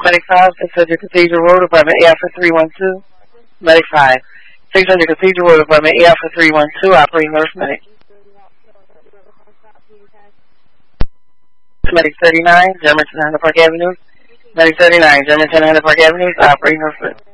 Medic 5, 600 Cathedral Road, Apartment A Alpha 312. Medic 5, 600 Cathedral Road, Apartment A Alpha 312, operating nurse medic. Medic 39, Germantown, Hunter Park Avenue. Medic 39, Germantown, Hunter Park Avenue, operating nurse medic.